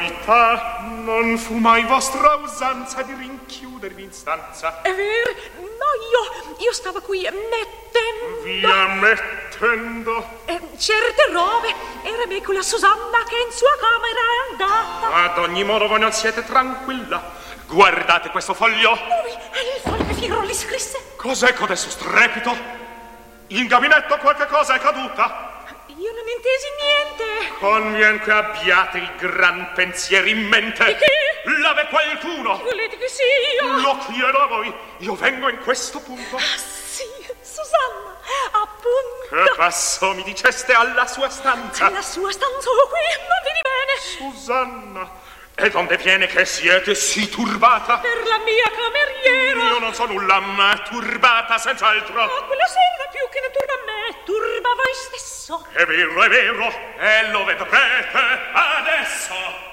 novità, non fu mai vostra usanza di rinchiudervi in stanza. È vero? No, io stavo qui mettendo... Via mettendo? Certe robe. Era me con la Susanna che in sua camera è andata. Ad ogni modo voi non siete tranquilla. Guardate questo foglio. Lui è il foglio che Figaro gli scrisse. Cos'è codesto strepito? In gabinetto qualche cosa è caduta. Io non intesi niente. Convien che abbiate il gran pensiero in mente. Di che? L'ave qualcuno. Volete che sia? Lo chiedo a voi. Io vengo in questo punto. Sì, Susanna, appunto. Che passo mi diceste alla sua stanza? La sua stanza qui, non vedi bene. Susanna, e donde viene che siete sì turbata? Per la mia cameriera. Io non so nulla, ma turbata senz'altro. Ma quella sera più che ne turba me, turba voi stesso. È vero, e lo vedrete adesso.